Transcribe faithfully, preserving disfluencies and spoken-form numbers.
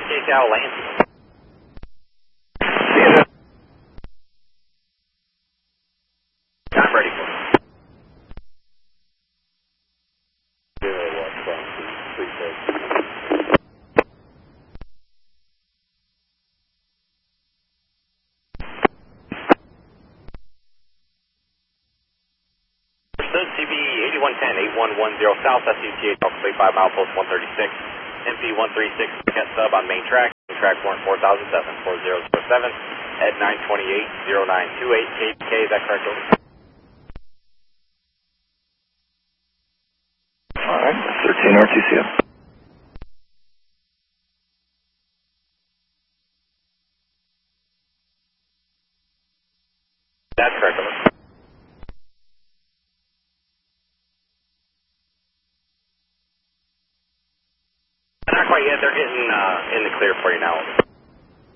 Seattle Lansing. I'm ready for it. Understood, C B eighty-one ten, eighty-one ten South, S U T H, five mile post one thirty-six, M P one thirty-six, get sub on main track, track warrant four thousand seven, four zero zero seven, at nine twenty-eight, zero nine two eight, K P K, is that correct? Alright, thirteen R T C M. That's correct, over. Not quite yet, they're getting uh, in the clear for you now.